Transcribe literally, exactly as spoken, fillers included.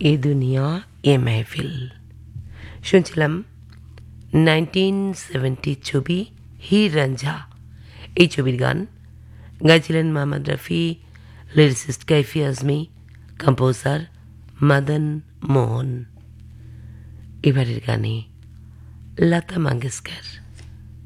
এ দুনিয়া এ মেহফিল। শুনছিলাম নাইনটিন সেভেন্টির ছবি হির রাঞ্ঝা, এই ছবির গান গাইছিলেন মোহাম্মদ রফি, লিরিসিস্ট কাইফি আজমি, কম্পোজার মদন মোহন। এবারের গানে লতা মঙ্গেশকর।